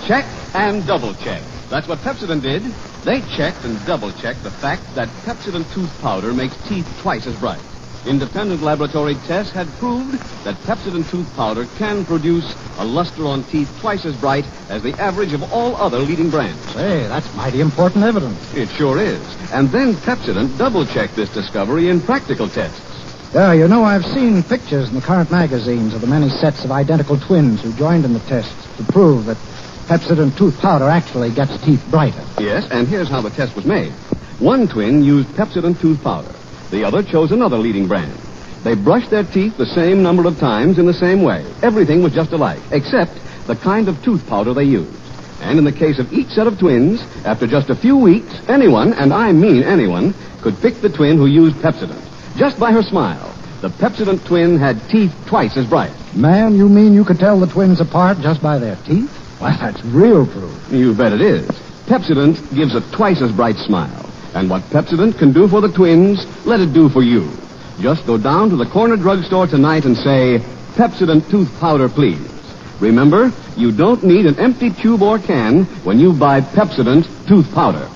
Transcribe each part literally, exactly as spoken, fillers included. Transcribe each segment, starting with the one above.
check and double check. That's what Pepsodent did. They checked and double checked the fact that Pepsodent tooth powder makes teeth twice as bright. Independent laboratory tests had proved that Pepsodent tooth powder can produce a luster on teeth twice as bright as the average of all other leading brands. Hey, that's mighty important evidence. It sure is. And then Pepsodent double-checked this discovery in practical tests. Yeah, you know, I've seen pictures in the current magazines of the many sets of identical twins who joined in the tests to prove that Pepsodent tooth powder actually gets teeth brighter. Yes, and here's how the test was made. One twin used Pepsodent tooth powder. The other chose another leading brand. They brushed their teeth the same number of times in the same way. Everything was just alike, except the kind of tooth powder they used. And in the case of each set of twins, after just a few weeks, anyone, and I mean anyone, could pick the twin who used Pepsodent. Just by her smile, the Pepsodent twin had teeth twice as bright. Man, you mean you could tell the twins apart just by their teeth? Well, that's real proof. You bet it is. Pepsodent gives a twice as bright smile. And what Pepsodent can do for the twins, let it do for you. Just go down to the corner drugstore tonight and say, Pepsodent tooth powder, please. Remember, you don't need an empty tube or can when you buy Pepsodent tooth powder.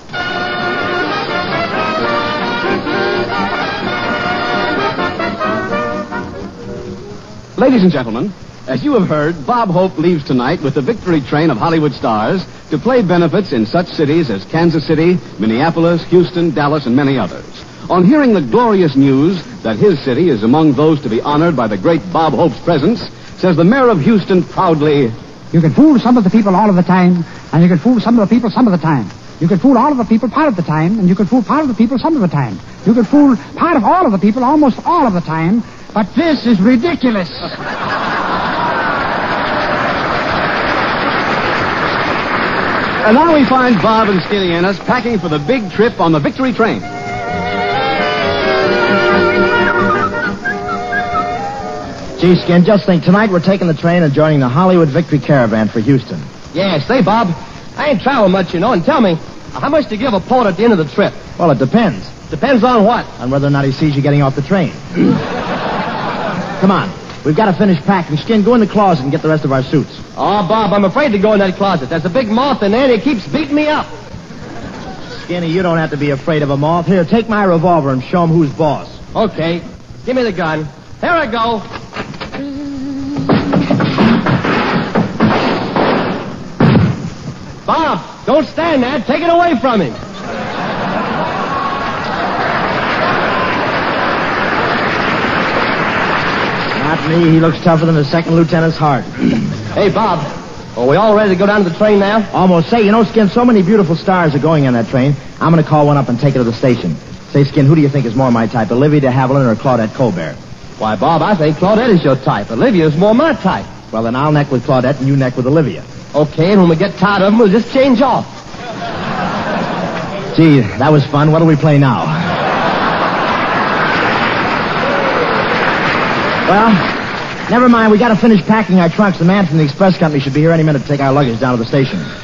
Ladies and gentlemen, as you have heard, Bob Hope leaves tonight with the victory train of Hollywood stars to play benefits in such cities as Kansas City, Minneapolis, Houston, Dallas, and many others. On hearing the glorious news that his city is among those to be honored by the great Bob Hope's presence, says the mayor of Houston proudly, You can fool some of the people all of the time, and you can fool some of the people some of the time. You can fool all of the people part of the time, and you can fool part of the people some of the time. You can fool part of all of the people almost all of the time, but this is ridiculous. And now we find Bob and Skinny Ennis packing for the big trip on the victory train. Gee, Skin, just think, tonight we're taking the train and joining the Hollywood Victory Caravan for Houston. Yeah, say, Bob, I ain't traveling much, you know, and tell me, how much do you give a port at the end of the trip? Well, it depends. Depends on what? On whether or not he sees you getting off the train. Come on. We've got to finish packing. Skin, go in the closet and get the rest of our suits. Oh, Bob, I'm afraid to go in that closet. There's a big moth in there, and he keeps beating me up. Skinny, you don't have to be afraid of a moth. Here, take my revolver and show him who's boss. Okay. Give me the gun. Here I go. Bob, don't stand there. Take it away from him. Not me. He looks tougher than the second lieutenant's heart. Hey, Bob, are we all ready to go down to the train now? Almost. Say, you know, Skin, so many beautiful stars are going on that train. I'm going to call one up and take it to the station. Say, Skin, who do you think is more my type, Olivia de Havilland or Claudette Colbert? Why, Bob, I think Claudette is your type. Olivia's more my type. Well, then I'll neck with Claudette and you neck with Olivia. Okay, and when we get tired of them, we'll just change off. Gee, that was fun. What'll we play now? Well, never mind. We got to finish packing our trunks. The man from the express company should be here any minute to take our luggage down to the station.